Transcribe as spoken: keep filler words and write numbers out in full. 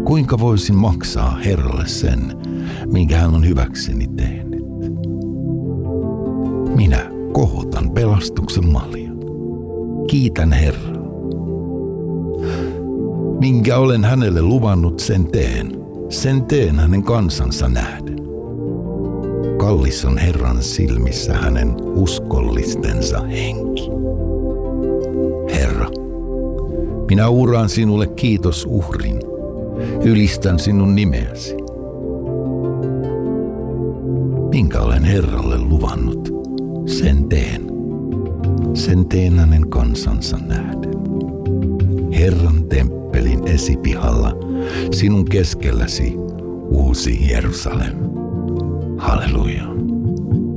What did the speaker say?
Kuinka voisin maksaa Herralle sen, minkä hän on hyväkseni tehnyt? Minä kohotan pelastuksen maljan. Kiitän Herraa. Minkä olen hänelle luvannut, sen teen. Sen teen hänen kansansa nähden. Kallis on Herran silmissä hänen uskollistensa henki. Herra, minä uhraan sinulle kiitosuhrin. Ylistän sinun nimeäsi. Minkä olen Herralle luvannut, sen teen. Sen teen hänen kansansa nähden. Herran temppelin esipihalla, sinun keskelläsi, uusi Jerusalem. Halleluja.